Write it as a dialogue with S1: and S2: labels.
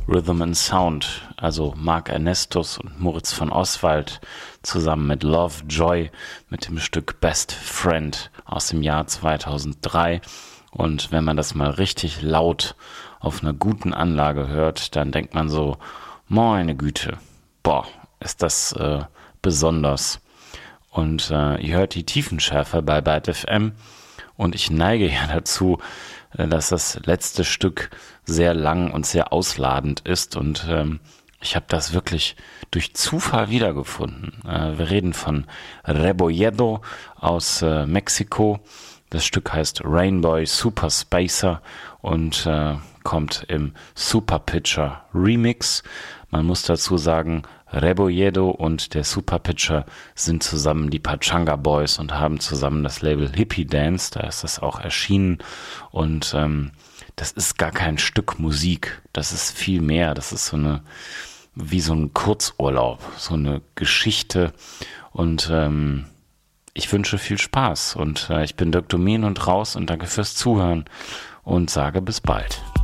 S1: Rhythm and Sound, also Mark Ernestus und Moritz von Oswald zusammen mit Love Joy mit dem Stück Best Friend aus dem Jahr 2003. Und wenn man das mal richtig laut auf einer guten Anlage hört, dann denkt man so, meine Güte, boah, ist das besonders. Und ihr hört die Tiefenschärfe bei Byte FM und ich neige ja dazu, dass das letzte Stück sehr lang und sehr ausladend ist und ich habe das wirklich durch Zufall wiedergefunden. Wir reden von Rebolledo aus Mexiko. Das Stück heißt Rainbow Super Spacer und kommt im Super Pitcher Remix. Man muss dazu sagen, Rebolledo und der Super Pitcher sind zusammen die Pachanga Boys und haben zusammen das Label Hippie Dance, da ist das auch erschienen und das ist gar kein Stück Musik, das ist viel mehr, das ist wie so ein Kurzurlaub, so eine Geschichte und ich wünsche viel Spaß und ich bin Dirk Domin und raus und danke fürs Zuhören und sage bis bald.